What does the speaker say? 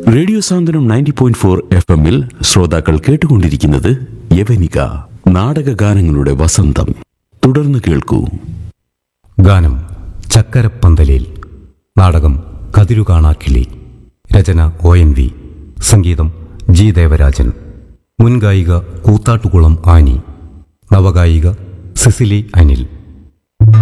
Radio സാന്ത്വനം 90.4 FM-ൽ ശ്രോതാക്കൾ കേട്ടുകൊണ്ടിരിക്കുന്നത് യവനിക നാടകഗാനങ്ങളുടെ വസന്തം. തുടർന്ന് കേൾക്കൂ. ഗാനം ചക്കരപ്പന്തലിൽ. നാടകം കതിരുകാണാക്കിളി. രചന ONV. സംഗീതം G. ദേവരാജൻ. മുൻഗായിക കൂത്താട്ടുകുളം ആനി. നവഗായിക സിസിലി അനിൽ.